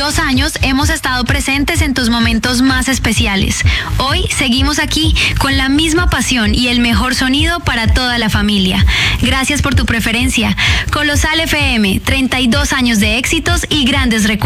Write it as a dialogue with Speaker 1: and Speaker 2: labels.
Speaker 1: 32 años hemos estado presentes en tus momentos más especiales. Hoy seguimos aquí con la misma pasión y el mejor sonido para toda la familia. Gracias por tu preferencia. Colosal FM, 32 años de éxitos y grandes recuerdos.